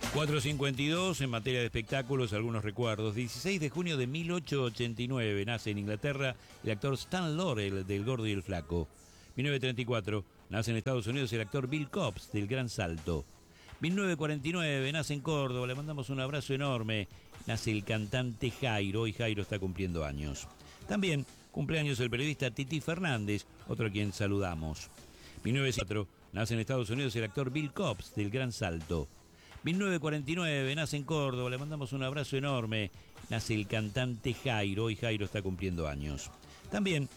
4:52 en materia de espectáculos, algunos recuerdos. 16 de junio de 1889 nace en Inglaterra el actor Stan Laurel del Gordo y el Flaco. 1934 nace en Estados Unidos el actor Bill Cobbs del Gran Salto. 1949 nace en Córdoba, le mandamos un abrazo enorme. Nace el cantante Jairo, y Jairo está cumpliendo años. También cumpleaños el periodista Titi Fernández, otro a quien saludamos. 1904 nace en Estados Unidos el actor Bill Cobbs del Gran Salto. 1949 nace en Córdoba, le mandamos un abrazo enorme. Nace el cantante Jairo, y Jairo está cumpliendo años. También